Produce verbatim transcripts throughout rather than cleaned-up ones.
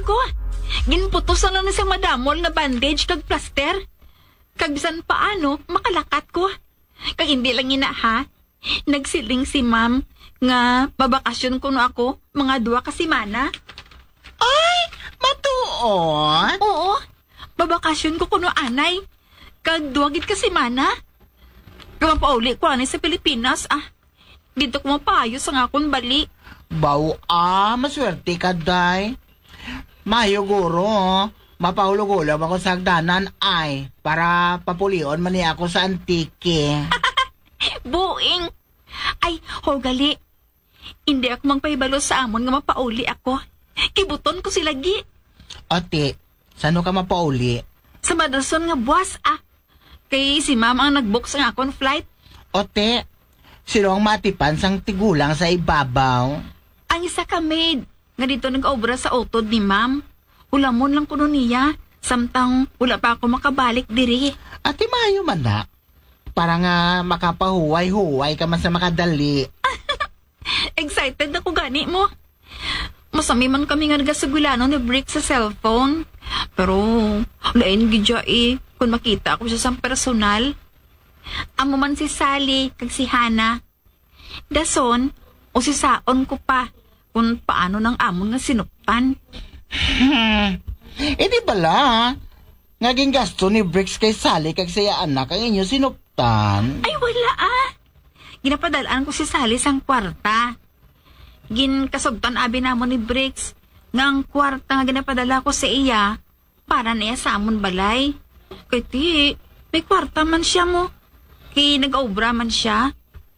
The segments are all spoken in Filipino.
ko. Ginputos na lang ni sa madamol na bandage kag plaster. Kag bisan paano, makalakat ko. Kag hindi lang ina ha. Nagsiling si ma'am nga babakasyon ko no ako mga duwa ka semana. Ay, matuod? Oo, babakasyon ko kuno anay. Kag duwagit ka semana. Kamapauli ko anay sa Pilipinas ah. Dito ko mapaayos ang akong balik. Baw ah, maswerte ka, day. Mayo guro, mapahulog-hulog ako sa hagdanan ay para papulion man niya ako sa antike. Buing! Ay, hogali. Hindi ako magpahibalo sa amon nga mapauli ako. Kibuton ko sila gi. Ate, sano ka mapauli? Sa Madason nga buwas ah. Kay si ma'am ang nag-book sa akong flight. Ote, sino ang matipan sang tigulang sa ibabaw? Ang isa ka maid. Nga dito nag-obra sa utod ni ma'am. Ulamon lang kuno niya. Samtang wala pa ako makabalik diri. Ate, mayo man na. Para nga makapahuway-huway ka man sa makadali. Excited ako gani mo. Masami man kami nga nagasagulano ni Brick sa cellphone. Pero, lain gidya eh. Kung makita ako siya sa personal. Amo man si Sally kag si Hana. Dason, o si Saon ko pa. Kung paano nang amon nga sinuptan. Hmm. Eh di bala, naging gasto ni Bricks kay Sally kag saya anak ang inyo sinuptan. Ay, wala ah. Ginapadalaan ko si Sally sang kwarta. Gin kasugtan abi namon ni Bricks. Nang kwarta nga ginapadala ko sa iya para niya sa amon balay. Kay ti, may kwarta man siya mo. Kay nag-obra man siya.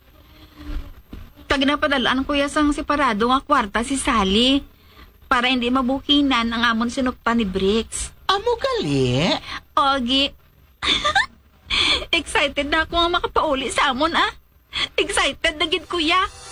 Kag ginapadalaan ko yasang separado nga kwarta si Sally. Para hindi mabukinan ang amon sinukpan ni Bricks. Amo gali? Ogi. Excited na ako nga makapauli sa amon ah. Excited na gid kuya.